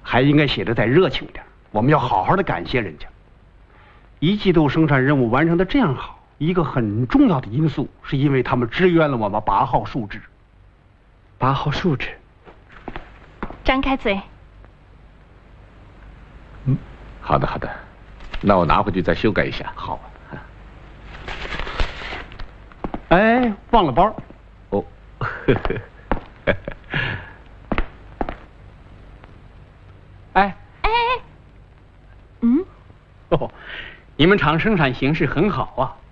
还应该写得再热情点。我们要好好的感谢人家。一季度生产任务完成的这样好，一个很重要的因素是因为他们支援了我们8号树脂。 8号树脂。 张开嘴。 好的好的，那我拿回去再修改一下。 好。哎，忘了包。 哦。 哎。 嗯。 哦，你们厂生产形势很好啊。